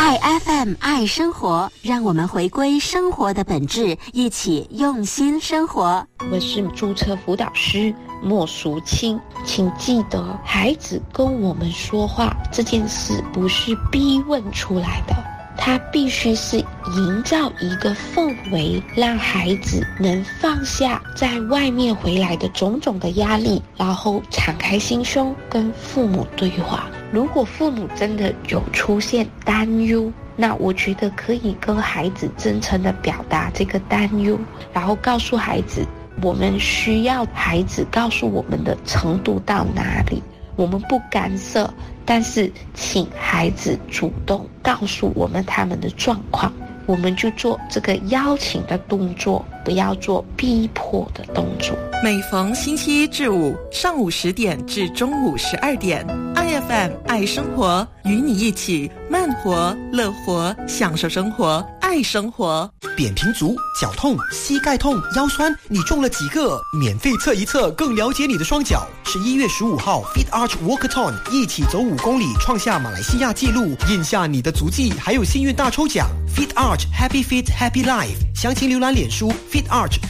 爱 FM 爱生活，让我们回归生活的本质，一起用心生活。 我是注册辅导师莫淑清，请记得孩子跟我们说话这件事不是逼问出来的，它必须是营造一个氛围，让孩子能放下在外面回来的种种的压力，然后敞开心胸跟父母对话。如果父母真的有出现担忧，那我觉得可以跟孩子真诚地表达这个担忧，然后告诉孩子我们需要孩子告诉我们的程度到哪里，我们不干涉，但是请孩子主动告诉我们他们的状况，我们就做这个邀请的动作，不要做逼迫的动作。 每逢星期一至五上午10点至中午12点，爱 FM 爱生活，与你一起慢活、乐活，享受生活，爱生活。 扁平足、脚痛、膝盖痛、腰酸，你中了几个？免费测一测，更了解你的双脚。11月15号 Fit Arch Walkathon， 一起走5公里，创下马来西亚纪录，印下你的足迹，还有幸运大抽奖。Fit Arch Happy Fit Happy Life， 详情浏览脸书 Fit Arch